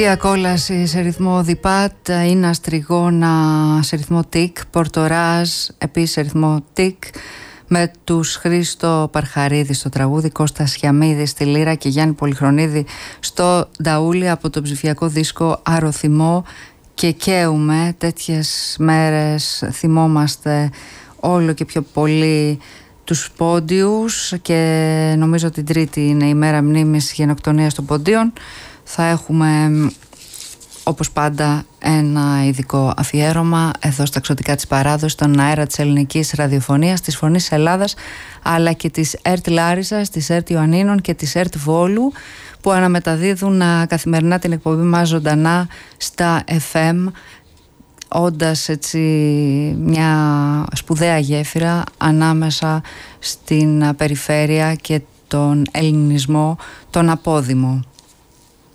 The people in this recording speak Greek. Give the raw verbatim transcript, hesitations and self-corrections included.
Ακόλαση σε ρυθμό διπάτ, είναι αστριγόνα σε ρυθμό τικ, πορτοράζ επίσης σε ρυθμό τικ, με τους Χρήστο Παρχαρίδη στο τραγούδι, Κώστα Σιαμίδη στη λύρα και Γιάννη Πολυχρονίδη στο νταούλι από το ψηφιακό δίσκο Αρωθυμό. Και καίουμε, τέτοιες μέρες θυμόμαστε όλο και πιο πολύ τους Πόντιους και νομίζω την Τρίτη είναι η μέρα μνήμης γενοκτονίας των Ποντίων. Θα έχουμε όπως πάντα ένα ειδικό αφιέρωμα εδώ στα Ξωτικά της Παράδοσης, στον αέρα της ελληνικής ραδιοφωνίας, της Φωνής Ελλάδας, αλλά και της ΕΡΤ Λάρισσας, της ΕΡΤ Ιωαννίνων και της ΕΡΤ Βόλου, που αναμεταδίδουν καθημερινά την εκπομπή μας ζωντανά στα εφ εμ, όντας έτσι μια σπουδαία γέφυρα ανάμεσα στην περιφέρεια και τον ελληνισμό, τον απόδημο.